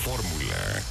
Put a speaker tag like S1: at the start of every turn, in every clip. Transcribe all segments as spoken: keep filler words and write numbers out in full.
S1: Fórmula.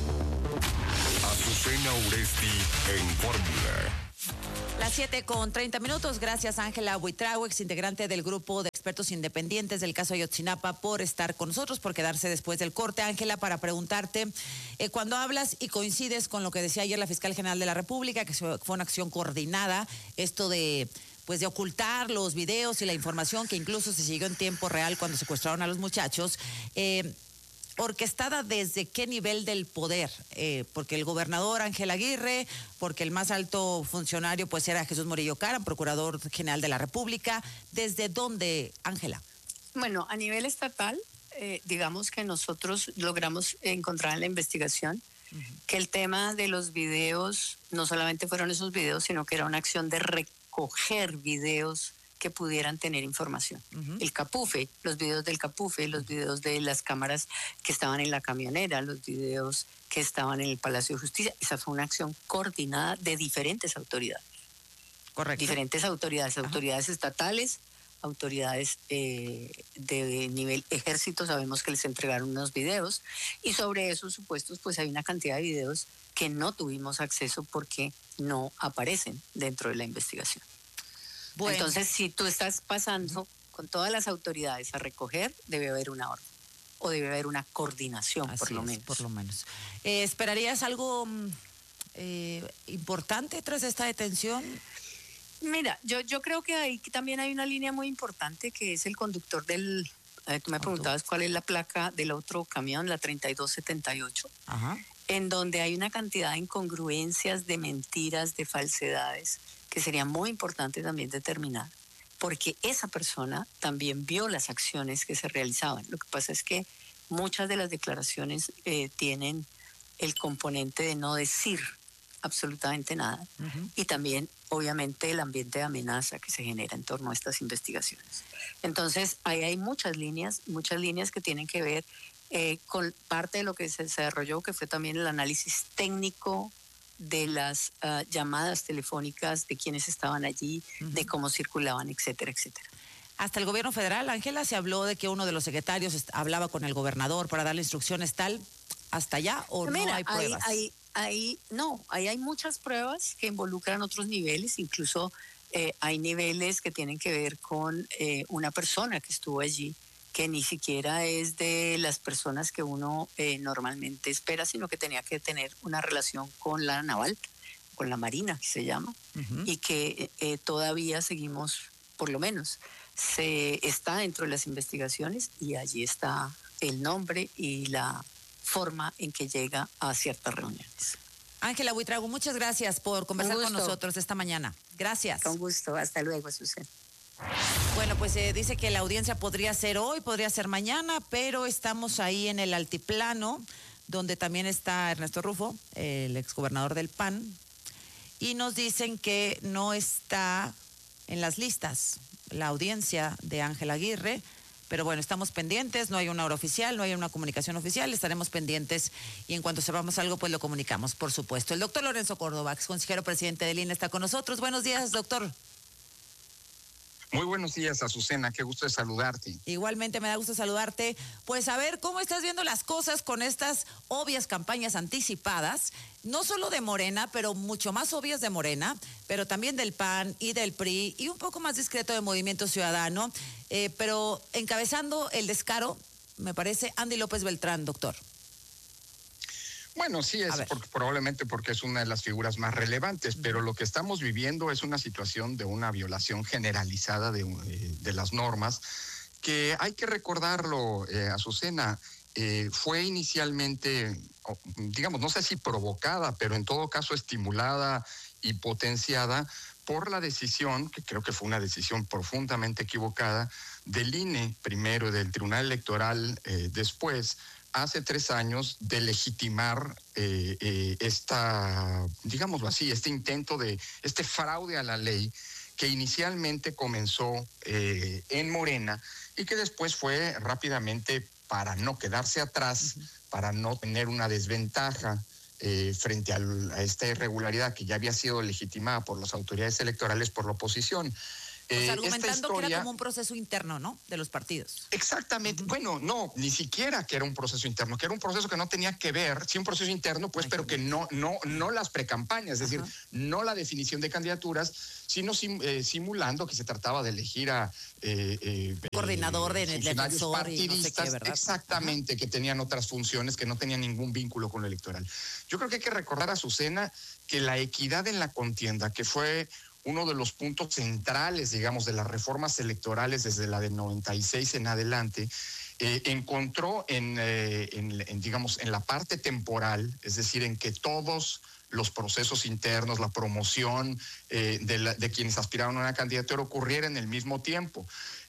S1: Azucena Uresti en Fórmula.
S2: Las siete con treinta minutos. Gracias, Ángela Buitrago, ex integrante del grupo de expertos independientes del caso Ayotzinapa, por estar con nosotros, por quedarse después del corte. Ángela, para preguntarte, eh, cuando hablas y coincides con lo que decía ayer la fiscal general de la República, que fue una acción coordinada, esto de pues de ocultar los videos y la información que incluso se siguió en tiempo real cuando secuestraron a los muchachos, eh, ¿orquestada desde qué nivel del poder? Eh, porque el gobernador Ángel Aguirre, porque el más alto funcionario pues era Jesús Murillo Caram, procurador general de la República. ¿Desde dónde, Ángela?
S3: Bueno, a nivel estatal, eh, digamos que nosotros logramos encontrar en la investigación uh-huh. que el tema de los videos, no solamente fueron esos videos, sino que era una acción de recoger videos que pudieran tener información. Uh-huh. El Capufe, los videos del Capufe, los videos de las cámaras que estaban en la camionera, los videos que estaban en el Palacio de Justicia. Esa fue una acción coordinada de diferentes autoridades.
S2: Correcto.
S3: Diferentes autoridades, uh-huh. autoridades estatales, autoridades eh, de nivel ejército, sabemos que les entregaron unos videos, y sobre esos supuestos pues hay una cantidad de videos que no tuvimos acceso porque no aparecen dentro de la investigación. Bueno. Entonces, si tú estás pasando con todas las autoridades a recoger, debe haber una orden o debe haber una coordinación,
S2: Así
S3: por lo
S2: es,
S3: menos.
S2: Por lo menos. Eh, ¿Esperarías algo eh, importante tras esta detención?
S3: Mira, yo, yo creo que ahí también hay una línea muy importante que es el conductor del... Eh, tú me preguntabas cuál es la placa del otro camión, la treinta y dos setenta y ocho, Ajá. en donde hay una cantidad de incongruencias, de mentiras, de falsedades, que sería muy importante también determinar, porque esa persona también vio las acciones que se realizaban. Lo que pasa es que muchas de las declaraciones eh, tienen el componente de no decir absolutamente nada, uh-huh. y también, obviamente, el ambiente de amenaza que se genera en torno a estas investigaciones. Entonces, ahí hay muchas líneas, muchas líneas que tienen que ver eh, con parte de lo que se desarrolló, que fue también el análisis técnico de las uh, llamadas telefónicas, de quienes estaban allí, uh-huh. de cómo circulaban, etcétera, etcétera.
S2: Hasta el gobierno federal, Ángela, se habló de que uno de los secretarios hablaba con el gobernador para darle instrucciones tal, ¿hasta allá o Mira, no hay pruebas?
S3: Ahí, ahí, no, ahí hay muchas pruebas que involucran otros niveles, incluso eh, hay niveles que tienen que ver con eh, una persona que estuvo allí, que ni siquiera es de las personas que uno eh, normalmente espera, sino que tenía que tener una relación con la naval, con la marina, que se llama, uh-huh. y que eh, todavía seguimos, por lo menos, se está dentro de las investigaciones y allí está el nombre y la forma en que llega a ciertas reuniones.
S2: Ángela Buitrago, muchas gracias por conversar con nosotros esta mañana. Gracias.
S3: Con gusto, hasta luego, Azucena.
S2: Bueno, pues se eh, dice que la audiencia podría ser hoy, podría ser mañana, pero estamos ahí en el altiplano, donde también está Ernesto Rufo, el exgobernador del P A N, y nos dicen que no está en las listas la audiencia de Ángel Aguirre, pero bueno, estamos pendientes, no hay una hora oficial, no hay una comunicación oficial, estaremos pendientes y en cuanto sepamos algo, pues lo comunicamos, por supuesto. El doctor Lorenzo Córdoba, ex consejero presidente del I N E, está con nosotros. Buenos días, doctor.
S4: Muy buenos días, Azucena, qué gusto de saludarte.
S2: Igualmente me da gusto saludarte. Pues a ver, ¿cómo estás viendo las cosas con estas obvias campañas anticipadas? No solo de Morena, pero mucho más obvias de Morena, pero también del P A N y del P R I y un poco más discreto de Movimiento Ciudadano, eh, pero encabezando el descaro, me parece, Andy López Beltrán, doctor.
S4: Bueno, sí, es porque, probablemente porque es una de las figuras más relevantes, pero lo que estamos viviendo es una situación de una violación generalizada de, de las normas, que hay que recordarlo, eh, Azucena, eh, fue inicialmente, digamos, no sé si provocada, pero en todo caso estimulada y potenciada por la decisión, que creo que fue una decisión profundamente equivocada, del I N E primero, del Tribunal Electoral eh, después, hace tres años, de legitimar eh, eh, esta, digámoslo así, este intento de, este fraude a la ley que inicialmente comenzó eh, en Morena y que después fue rápidamente, para no quedarse atrás, uh-huh. para no tener una desventaja eh, frente al, a esta irregularidad que ya había sido legitimada por las autoridades electorales, por la oposición.
S2: Pues eh, argumentando historia, que era como un proceso interno, ¿no? De los partidos.
S4: Exactamente. Uh-huh. Bueno, no, ni siquiera que era un proceso interno, que era un proceso que no tenía que ver, sí un proceso interno, pues, Ay, pero que no, no, no las precampañas, es uh-huh. decir, no la definición de candidaturas, sino sim, eh, simulando que se trataba de elegir a eh, eh,
S2: coordinador
S4: eh,
S2: de
S4: funcionarios partidistas,
S2: no sé qué, ¿verdad?
S4: Exactamente, uh-huh. que tenían otras funciones que no tenían ningún vínculo con lo electoral. Yo creo que hay que recordar a Azucena que la equidad en la contienda, que fue uno de los puntos centrales, digamos, de las reformas electorales desde la del noventa y seis en adelante, eh, encontró en, eh, en, en, digamos, en la parte temporal, es decir, en que todos los procesos internos, la promoción eh, de, la, de quienes aspiraban a una candidatura ocurriera en el mismo tiempo.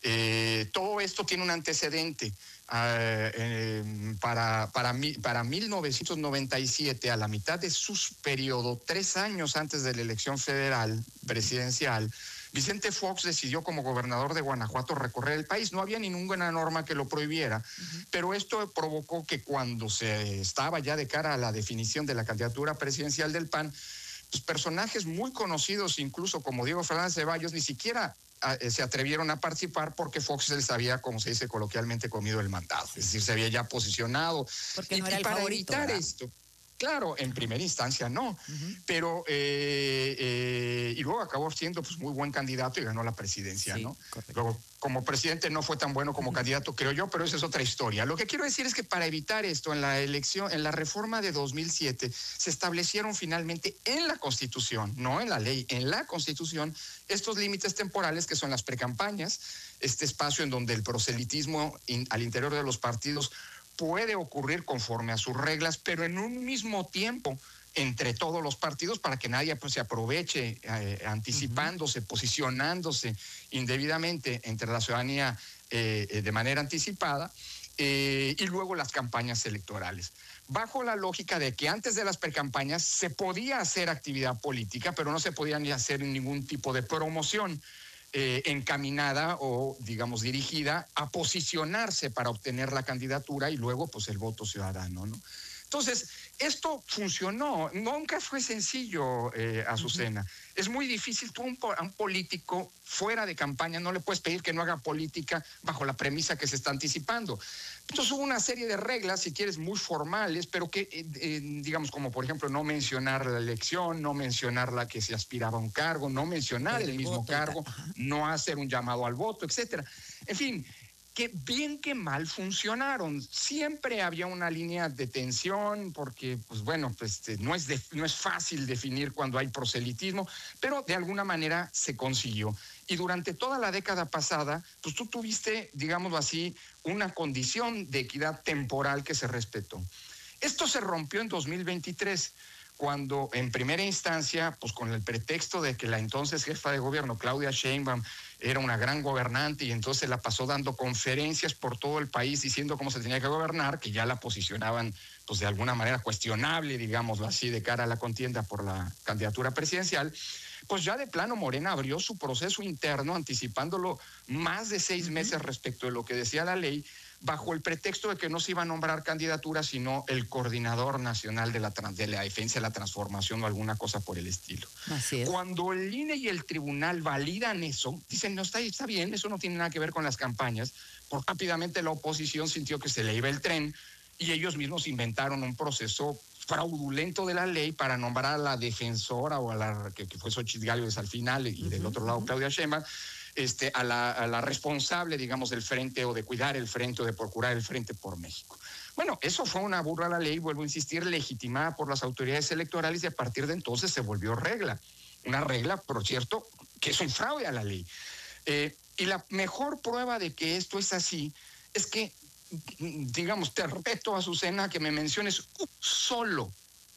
S4: Eh, todo esto tiene un antecedente. Uh, eh, para, para, mi, para mil novecientos noventa y siete, a la mitad de su periodo, tres años antes de la elección federal presidencial, Vicente Fox decidió como gobernador de Guanajuato recorrer el país. No había ninguna norma que lo prohibiera, uh-huh. pero esto provocó que cuando se estaba ya de cara a la definición de la candidatura presidencial del P A N, pues personajes muy conocidos, incluso como Diego Fernández Ceballos, ni siquiera se atrevieron a participar porque Fox les había, como se dice coloquialmente, comido el mandado. Es decir, se había ya posicionado.
S2: Porque
S4: y,
S2: no era
S4: y
S2: el
S4: para
S2: favorito,
S4: evitar
S2: ¿verdad?
S4: esto, claro, en primera instancia no, uh-huh. pero eh, eh, y luego acabó siendo pues muy buen candidato y ganó la presidencia,
S2: sí,
S4: ¿no?
S2: Correcto.
S4: Luego, como presidente no fue tan bueno como uh-huh. candidato, creo yo, pero esa es otra historia. Lo que quiero decir es que para evitar esto, en la elección, en la reforma de dos mil siete, se establecieron finalmente en la Constitución, no en la ley, en la Constitución, estos límites temporales que son las precampañas, este espacio en donde el proselitismo in, al interior de los partidos puede ocurrir conforme a sus reglas, pero en un mismo tiempo entre todos los partidos para que nadie pues, se aproveche eh, anticipándose, uh-huh. posicionándose indebidamente entre la ciudadanía eh, de manera anticipada eh, y luego las campañas electorales. Bajo la lógica de que antes de las precampañas se podía hacer actividad política, pero no se podía ni hacer ningún tipo de promoción Eh, encaminada o, digamos, dirigida a posicionarse para obtener la candidatura y luego, pues, el voto ciudadano, ¿no? Entonces, esto funcionó. Nunca fue sencillo, eh, Azucena. Uh-huh. Es muy difícil. Tú a un, a un político fuera de campaña no le puedes pedir que no haga política bajo la premisa que se está anticipando. Entonces hubo una serie de reglas, si quieres, muy formales, pero que, eh, eh, digamos, como por ejemplo, no mencionar la elección, no mencionar la que se aspiraba a un cargo, no mencionar el, el mismo voto, cargo, no hacer un llamado al voto, etcétera. En fin, que bien que mal funcionaron. Siempre había una línea de tensión porque, pues bueno, pues no es, de, no es fácil definir cuando hay proselitismo, pero de alguna manera se consiguió. Y durante toda la década pasada, pues tú tuviste, digámoslo así, una condición de equidad temporal que se respetó. Esto se rompió en dos mil veintitrés, cuando en primera instancia, pues con el pretexto de que la entonces jefa de gobierno, Claudia Sheinbaum, era una gran gobernante y entonces la pasó dando conferencias por todo el país diciendo cómo se tenía que gobernar, que ya la posicionaban pues de alguna manera cuestionable, digámoslo así, de cara a la contienda por la candidatura presidencial, pues ya de plano Morena abrió su proceso interno anticipándolo más de seis meses respecto de lo que decía la ley, bajo el pretexto de que no se iba a nombrar candidatura, sino el coordinador nacional de la, de la defensa de la transformación o alguna cosa por el estilo.
S2: Así es.
S4: Cuando el I N E y el tribunal validan eso, dicen, no, está, está bien, eso no tiene nada que ver con las campañas, porque rápidamente la oposición sintió que se le iba el tren y ellos mismos inventaron un proceso fraudulento de la ley para nombrar a la defensora o a la que, que fue Xochitl Gálvez al final y uh-huh, del otro lado uh-huh. Claudia Sheinbaum, Este, a, la, a la responsable, digamos, del frente o de cuidar el frente o de procurar el frente por México. Bueno, eso fue una burla a la ley, vuelvo a insistir, legitimada por las autoridades electorales y a partir de entonces se volvió regla. Una regla, por cierto, que es un fraude a la ley. Eh, y la mejor prueba de que esto es así es que, digamos, te reto, Azucena, que me menciones un solo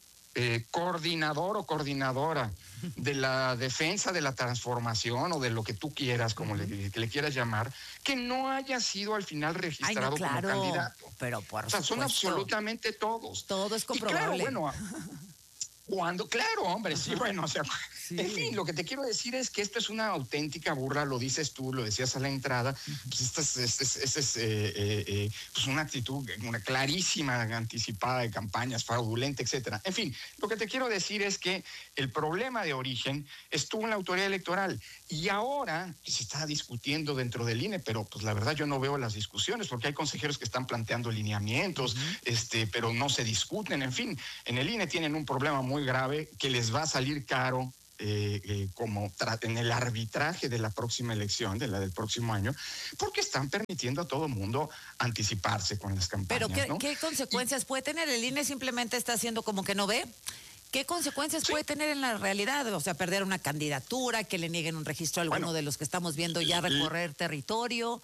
S4: eh, coordinador o coordinadora de la defensa de la transformación o de lo que tú quieras, como uh-huh. le, le quieras llamar, que no haya sido al final registrado Ay, no, claro, como candidato.
S2: Pero por
S4: o sea,
S2: supuesto.
S4: son absolutamente todos.
S2: Todo es comprobable.
S4: Y claro, bueno, Cuando, claro, hombre, sí, bueno, o sea, sí. En fin, lo que te quiero decir es que esto es una auténtica burla, lo dices tú, lo decías a la entrada, pues esta es, esta es, esta es eh, eh, eh, pues una actitud, una clarísima, anticipada de campañas, fraudulenta, etcétera. En fin, lo que te quiero decir es que el problema de origen estuvo en la autoridad electoral y ahora se está discutiendo dentro del I N E, pero pues la verdad yo no veo las discusiones porque hay consejeros que están planteando lineamientos, uh-huh. este, pero no se discuten, en fin, en el I N E tienen un problema muy grave que les va a salir caro eh, eh, como en el arbitraje de la próxima elección, de la del próximo año, porque están permitiendo a todo mundo anticiparse con las campañas.
S2: Pero ¿qué,
S4: ¿no?
S2: ¿qué consecuencias y, puede tener? El I N E simplemente está haciendo como que no ve. ¿Qué consecuencias sí. puede tener en la realidad? O sea, perder una candidatura, que le nieguen un registro a alguno bueno, de los que estamos viendo ya recorrer territorio.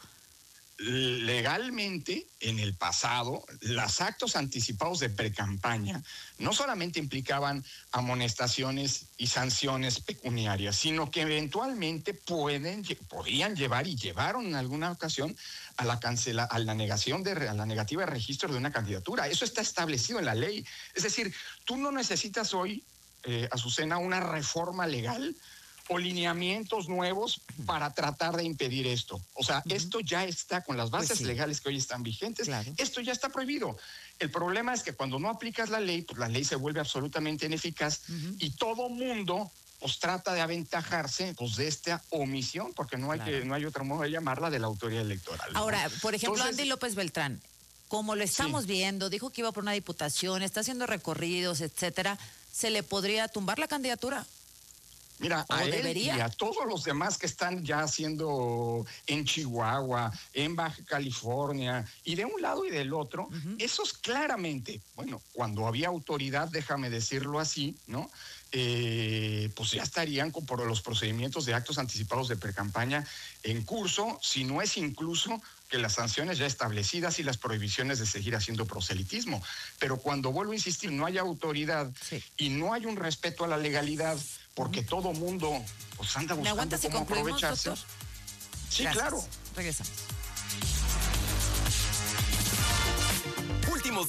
S4: Legalmente, en el pasado, los actos anticipados de precampaña no solamente implicaban amonestaciones y sanciones pecuniarias, sino que eventualmente pueden, podrían llevar y llevaron en alguna ocasión a la cancela, a la negación de, a la negativa de registro de una candidatura. Eso está establecido en la ley. Es decir, tú no necesitas hoy, eh, Azucena, una reforma legal o lineamientos nuevos para tratar de impedir esto. O sea, uh-huh. esto ya está con las bases pues sí. legales que hoy están vigentes, claro. esto ya está prohibido. El problema es que cuando no aplicas la ley, pues la ley se vuelve absolutamente ineficaz uh-huh. y todo mundo pues trata de aventajarse pues de esta omisión, porque no hay claro. que no hay otro modo de llamarla, de la autoridad electoral.
S2: Ahora,
S4: ¿no?
S2: por ejemplo, Entonces, Andy López Beltrán, como lo estamos sí. viendo, dijo que iba por una diputación, está haciendo recorridos, etcétera, ¿se le podría tumbar la candidatura?
S4: Mira, a él debería? y a todos los demás que están ya haciendo en Chihuahua, en Baja California, y de un lado y del otro, uh-huh. esos claramente, bueno, cuando había autoridad, déjame decirlo así, ¿no? Eh, pues ya estarían con por los procedimientos de actos anticipados de precampaña en curso, si no es incluso que las sanciones ya establecidas y las prohibiciones de seguir haciendo proselitismo. Pero cuando, vuelvo a insistir, no hay autoridad sí. y no hay un respeto a la legalidad, porque uh-huh. todo mundo pues anda buscando cómo aprovecharse.
S2: Doctor?
S4: Sí,
S2: Gracias.
S4: claro.
S2: Regresamos.